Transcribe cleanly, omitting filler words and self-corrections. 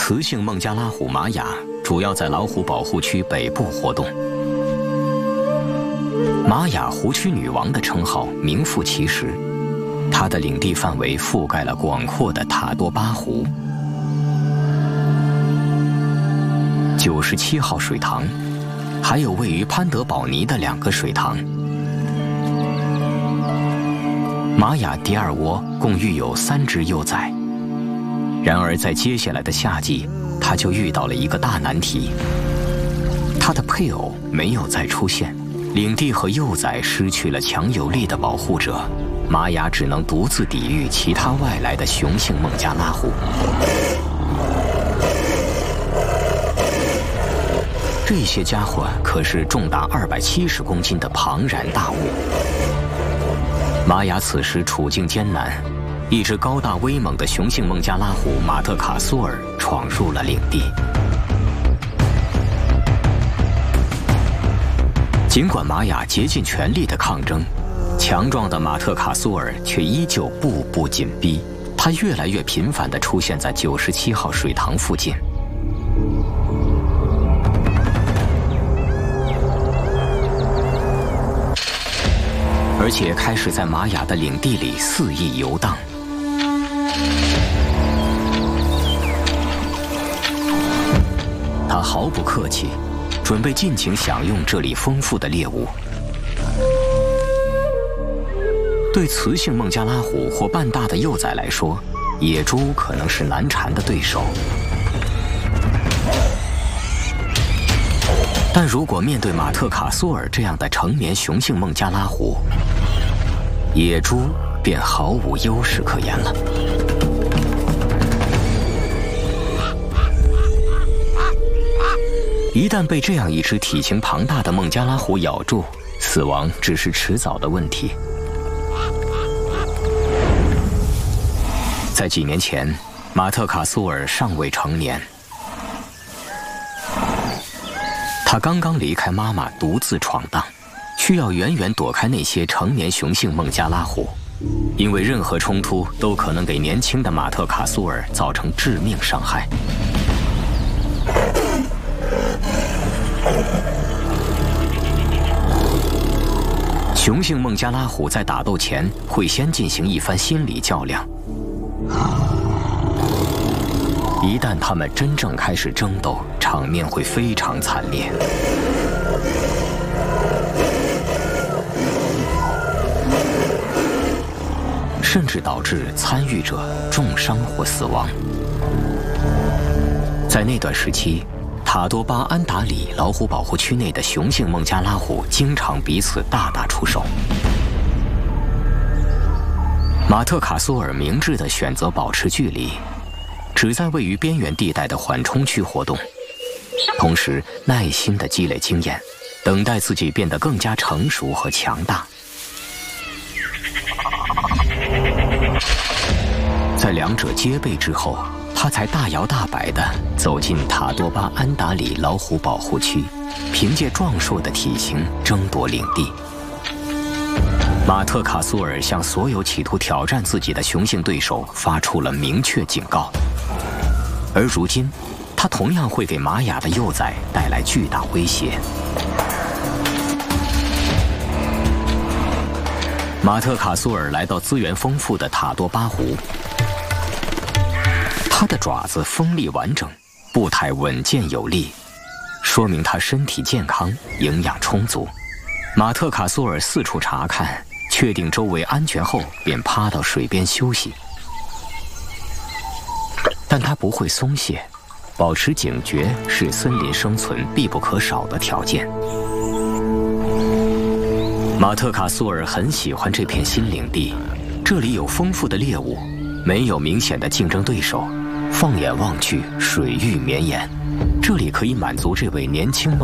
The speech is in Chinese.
雌性孟加拉虎玛雅主要在老虎保护区北部活动。玛雅湖区女王的称号名副其实，她的领地范围覆盖了广阔的塔多巴湖、97号水塘，还有位于潘德保尼的2个水塘。玛雅第二窝共育有3只幼崽，然而在接下来的夏季，他就遇到了一个大难题。他的配偶没有再出现，领地和幼崽失去了强有力的保护者，玛雅只能独自抵御其他外来的雄性孟加拉虎。这些家伙可是重达270公斤的庞然大物。玛雅此时处境艰难，一只高大威猛的雄性孟加拉虎马特卡苏尔闯入了领地。尽管玛雅竭尽全力的抗争，强壮的马特卡苏尔却依旧步步紧逼，他越来越频繁地出现在97号水塘附近。而且开始在玛雅的领地里肆意游荡。他毫不客气，准备尽情享用这里丰富的猎物。对雌性孟加拉虎或半大的幼崽来说，野猪可能是难缠的对手。但如果面对马特卡苏尔这样的成年雄性孟加拉虎，野猪便毫无优势可言了。一旦被这样一只体型庞大的孟加拉虎咬住，死亡只是迟早的问题。在几年前，马特卡苏尔尚未成年，他刚刚离开妈妈，独自闯荡，需要远远躲开那些成年雄性孟加拉虎，因为任何冲突都可能给年轻的马特卡苏尔造成致命伤害。雄性孟加拉虎在打斗前会先进行一番心理较量，一旦他们真正开始争斗，场面会非常惨烈。甚至导致参与者重伤或死亡。在那段时期，塔多巴安达里老虎保护区内的雄性孟加拉虎经常彼此大打出手。马特卡苏尔明智地选择保持距离，只在位于边缘地带的缓冲区活动，同时耐心地积累经验，等待自己变得更加成熟和强大。在两者皆备之后，他才大摇大摆地走进塔多巴安达里老虎保护区，凭借壮硕的体型争夺领地。马特卡苏尔向所有企图挑战自己的雄性对手发出了明确警告，而如今，他同样会给玛雅的幼崽带来巨大威胁。马特卡苏尔来到资源丰富的塔多巴湖，他的爪子锋利完整，步态稳健有力，说明他身体健康，营养充足。马特卡苏尔四处查看，确定周围安全后，便趴到水边休息。但他不会松懈，保持警觉是森林生存必不可少的条件。马特卡苏尔很喜欢这片新领地，这里有丰富的猎物，没有明显的竞争对手，放眼望去，水域绵延，这里可以满足这位年轻